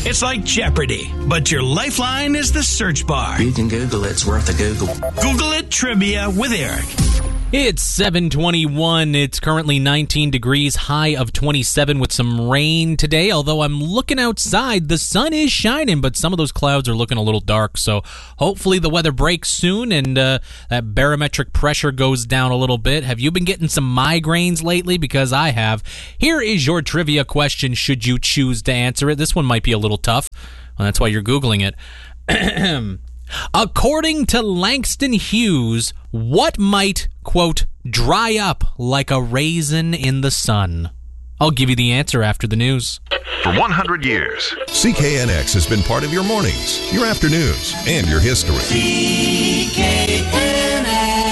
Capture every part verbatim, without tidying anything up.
It's like Jeopardy, but your lifeline is the search bar. You can Google it. It's worth a Google. Google it Trivia with Eric. It's seven twenty-one. It's currently nineteen degrees, high of twenty-seven with some rain today. Although I'm looking outside, the sun is shining, but some of those clouds are looking a little dark. So hopefully the weather breaks soon and uh, that barometric pressure goes down a little bit. Have you been getting some migraines lately? Because I have. Here is your trivia question should you choose to answer it. This one might be a little tough. Well, that's why you're Googling it. According to Langston Hughes, what might, quote, dry up like a raisin in the sun? I'll give you the answer after the news. For one hundred years, C K N X has been part of your mornings, your afternoons, and your history. C K N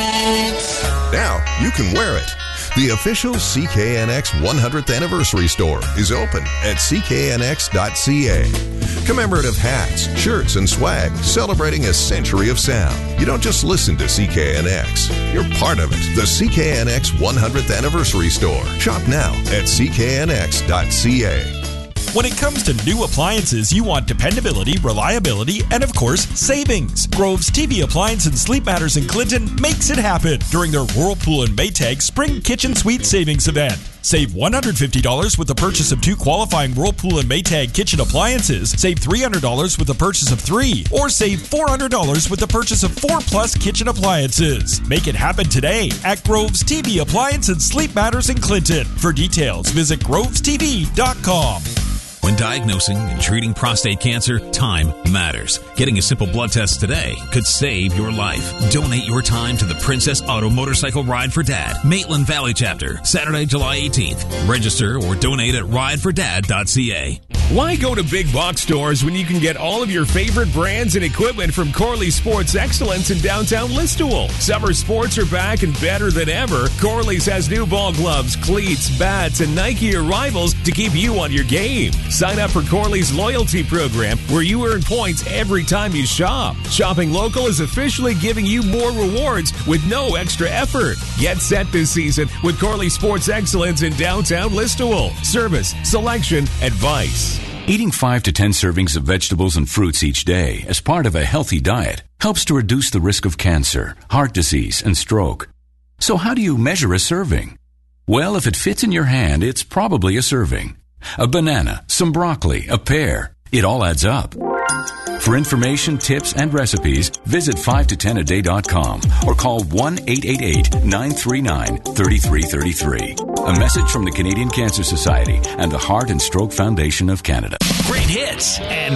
X. Now you can wear it. The official C K N X one hundredth Anniversary Store is open at C K N X dot C A. Commemorative hats, shirts, and swag celebrating a century of sound. You don't just listen to C K N X. You're part of it. The C K N X one hundredth Anniversary Store. Shop now at C K N X dot C A. When it comes to new appliances, you want dependability, reliability, and of course, savings. Grove's T V Appliance and Sleep Matters in Clinton makes it happen during their Whirlpool and Maytag Spring Kitchen Suite Savings Event. Save one hundred fifty dollars with the purchase of two qualifying Whirlpool and Maytag kitchen appliances. Save three hundred dollars with the purchase of three. Or save four hundred dollars with the purchase of four plus kitchen appliances. Make it happen today at Grove's T V Appliance and Sleep Matters in Clinton. For details, visit groves t v dot com. When diagnosing and treating prostate cancer, time matters. Getting a simple blood test today could save your life. Donate your time to the Princess Auto Motorcycle Ride for Dad, Maitland Valley Chapter, Saturday, July eighteenth. Register or donate at ride for dad dot c a. Why go to big box stores when you can get all of your favorite brands and equipment from Corley Sports Excellence in downtown Listowel? Summer sports are back and better than ever. Corley's has new ball gloves, cleats, bats, and Nike arrivals to keep you on your game. Sign up for Corley's loyalty program where you earn points every time you shop. Shopping local is officially giving you more rewards with no extra effort. Get set this season with Corley Sports Excellence in downtown Listowel. Service, selection, advice. Eating five to ten servings of vegetables and fruits each day as part of a healthy diet helps to reduce the risk of cancer, heart disease, and stroke. So how do you measure a serving? Well, if it fits in your hand, it's probably a serving. A banana, some broccoli, a pear. It all adds up. For information, tips, and recipes, visit five to ten a day dot com or call one eight eight eight, nine three nine, three three three three. A message from the Canadian Cancer Society and the Heart and Stroke Foundation of Canada. Great hits and